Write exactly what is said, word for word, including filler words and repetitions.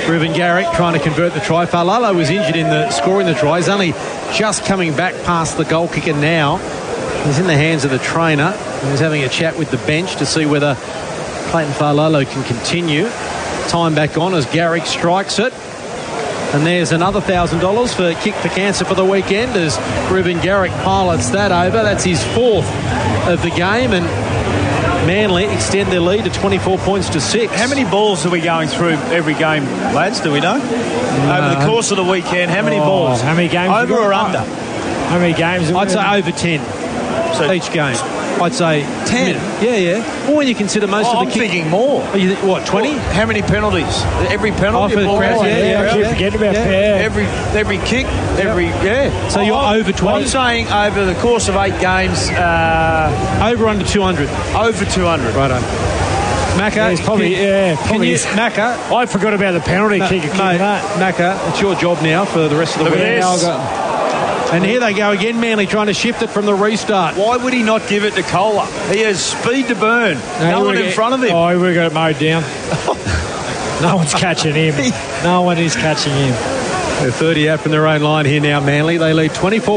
Reuben Garrick trying to convert the try. Failalo was injured in the scoring the try. He's only just coming back past the goal kicker now. He's in the hands of the trainer. He's having a chat with the bench to see whether Clayton Failalo can continue. Time back on as Garrick strikes it. And there's another one thousand dollars for Kick for Cancer for the weekend as Reuben Garrick pilots that over. That's his fourth of the game, and Manly extend their lead to twenty-four points to six. How many balls are we going through every game, lads? Do we know? Uh, Over the course of the weekend, how many oh, balls? How many games? Over or under? How many games? I'd say over ten so each game. I'd say ten. Yeah, yeah. Well, when you consider most oh, of I'm the kick- thinking more. Are you th- what, twenty? Well, how many penalties? Every penalty? Oh, for ball, crowds, yeah, yeah, yeah, I keep yeah. forgetting about Yeah. yeah. Every every kick, every yeah. So you're I'm- over twenty? I'm saying over the course of eight games, uh, Over under two hundred. over two hundred. Righto. Macca, Yeah, it's probably- can, yeah, can probably you, is. Macca, I forgot about the penalty no, kick. mate, Macca, it's your job now for the rest of the Look week. at this. Now I've got- And here they go again, Manly trying to shift it from the restart. Why would he not give it to Kohler? He has speed to burn. No, one in front of him. Oh, he would have got it mowed down. No one's catching him. No one is catching him. They're thirty out from their own line here now, Manly. They lead twenty-four